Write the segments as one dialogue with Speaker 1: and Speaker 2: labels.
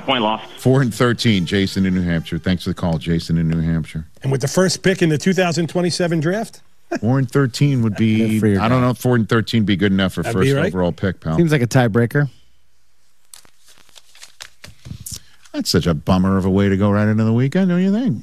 Speaker 1: point loss.
Speaker 2: 4-13, Jason in New Hampshire. Thanks for the call, Jason in New Hampshire.
Speaker 3: And with the first pick in the 2027 draft?
Speaker 2: 4-13 would be, I don't know if 4-13 would be good enough for first overall pick, pal.
Speaker 4: Seems like a tiebreaker.
Speaker 2: That's such a bummer of a way to go right into the weekend, don't you think?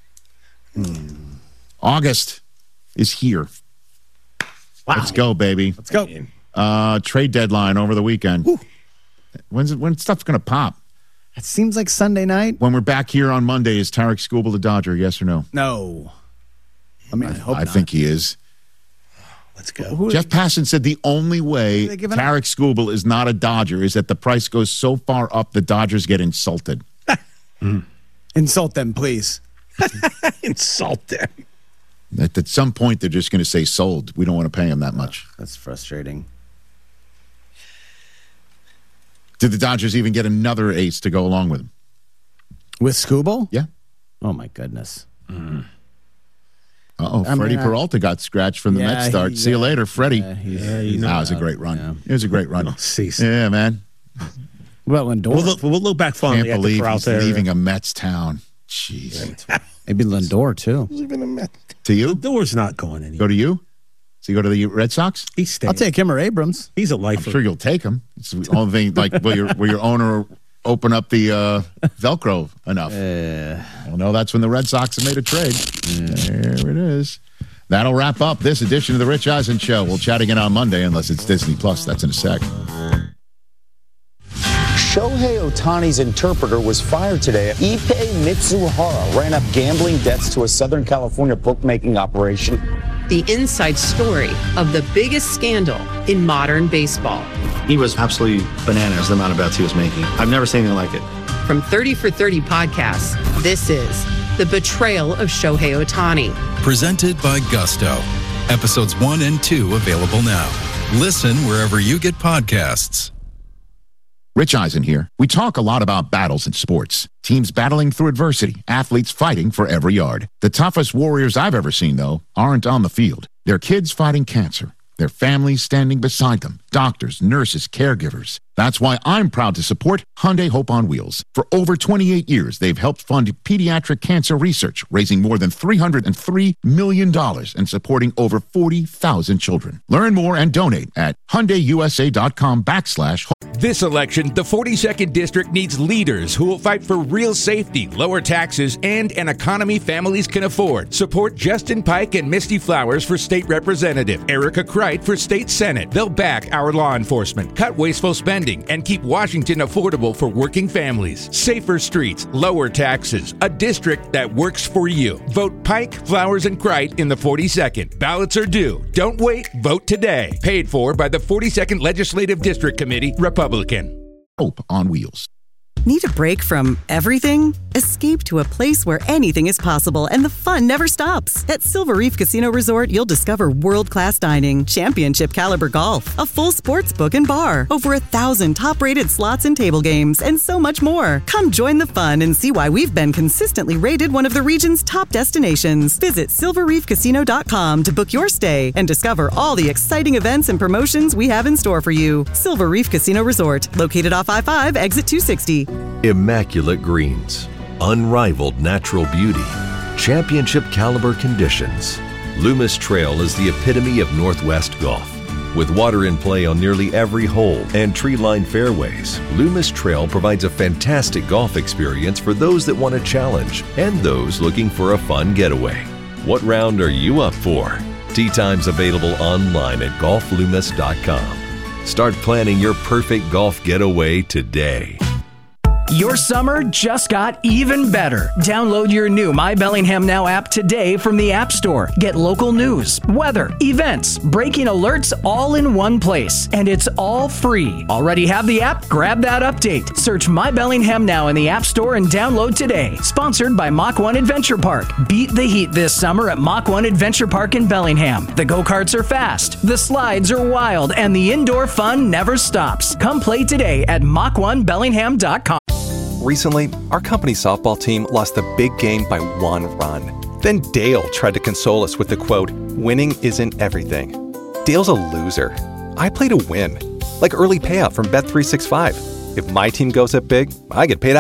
Speaker 2: August is here. Wow. Let's go, baby.
Speaker 3: Let's go.
Speaker 2: Trade deadline over the weekend. Woo. When's stuff going to pop?
Speaker 4: It seems like Sunday night.
Speaker 2: When we're back here on Monday, is Tarek Skubal the Dodger, yes or no?
Speaker 4: No. I mean, I hope
Speaker 2: I think he is.
Speaker 3: Let's go.
Speaker 2: Jeff Passan said the only way Tarek Skubal is not a Dodger is that the price goes so far up the Dodgers get insulted.
Speaker 4: Insult them, please.
Speaker 3: Insult them.
Speaker 2: At some point, they're just going to say sold. We don't want to pay him that much.
Speaker 4: That's frustrating.
Speaker 2: Did the Dodgers even get another ace to go along with him?
Speaker 4: With Skubal?
Speaker 2: Yeah.
Speaker 4: Oh, my goodness.
Speaker 2: Freddie Peralta got scratched from the Mets start. See you later, Freddie. It was a great run. Yeah. It was a great run. Yeah, man.
Speaker 4: Well, Lindor.
Speaker 3: We'll look back fondly
Speaker 2: Can't
Speaker 3: at
Speaker 2: believe
Speaker 3: the Peralta
Speaker 2: he's leaving a Mets town. Jeez.
Speaker 4: Maybe Lindor, too.
Speaker 3: Leaving a Mets.
Speaker 2: To you?
Speaker 3: Lindor's not going anywhere.
Speaker 2: Go to you? Does he go to the Red Sox?
Speaker 3: He's staying.
Speaker 4: I'll take him or Abrams.
Speaker 3: He's a lifer.
Speaker 2: I'm sure you'll take him. It's the only thing, like, will your owner open up the Velcro enough? Well, no, that's when the Red Sox have made a trade. There it is. That'll wrap up this edition of the Rich Eisen Show. We'll chat again on Monday, unless it's Disney Plus. That's in a sec.
Speaker 5: Shohei Ohtani's interpreter was fired today. Ippei Mitsuhara ran up gambling debts to a Southern California bookmaking operation.
Speaker 6: The inside story of the biggest scandal in modern baseball.
Speaker 7: He was absolutely bananas, the amount of bets he was making. I've never seen anything like it.
Speaker 6: From 30 for 30 podcasts, this is The Betrayal of Shohei Ohtani.
Speaker 8: Presented by Gusto. Episodes 1 and 2 available now. Listen wherever you get podcasts.
Speaker 2: Rich Eisen here. We talk a lot about battles in sports. Teams battling through adversity, athletes fighting for every yard. The toughest warriors I've ever seen, though, aren't on the field. They're kids fighting cancer. Their families standing beside them. Doctors, nurses, caregivers. That's why I'm proud to support Hyundai Hope on Wheels. For over 28 years, they've helped fund pediatric cancer research, raising more than $303 million and supporting over 40,000 children. Learn more and donate at HyundaiUSA.com/hope.
Speaker 9: This election, the 42nd District needs leaders who will fight for real safety, lower taxes, and an economy families can afford. Support Justin Pike and Misty Flowers for State Representative, Erica Kright for State Senate. They'll back our law enforcement, cut wasteful spending, and keep Washington affordable for working families. Safer streets, lower taxes, a district that works for you. Vote Pike, Flowers, and Kright in the 42nd. Ballots are due. Don't wait. Vote today. Paid for by the 42nd Legislative District Committee, Republican.
Speaker 2: Hope on Wheels.
Speaker 10: Need a break from everything? Escape to a place where anything is possible and the fun never stops. At Silver Reef Casino Resort, you'll discover world-class dining, championship caliber golf, a full sports book and bar, over 1,000 top-rated slots and table games, and so much more. Come join the fun and see why we've been consistently rated one of the region's top destinations. Visit silverreefcasino.com to book your stay and discover all the exciting events and promotions we have in store for you. Silver Reef Casino Resort, located off I-5, exit 260.
Speaker 11: Immaculate greens, unrivaled natural beauty, championship caliber conditions. Loomis Trail is the epitome of Northwest golf. With water in play on nearly every hole and tree-lined fairways, Loomis Trail provides a fantastic golf experience for those that want a challenge and those looking for a fun getaway. What round are you up for? Tee times available online at golfloomis.com. Start planning your perfect golf getaway today.
Speaker 12: Your summer just got even better. Download your new My Bellingham Now app today from the App Store. Get local news, weather, events, breaking alerts all in one place. And it's all free. Already have the app? Grab that update. Search My Bellingham Now in the App Store and download today. Sponsored by Mach 1 Adventure Park. Beat the heat this summer at Mach 1 Adventure Park in Bellingham. The go-karts are fast, the slides are wild, and the indoor fun never stops. Come play today at mach1bellingham.com.
Speaker 13: Recently, our company's softball team lost the big game by 1 run. Then Dale tried to console us with the quote, "Winning isn't everything." Dale's a loser. I play to win. Like early payout from Bet365. If my team goes up big, I get paid out.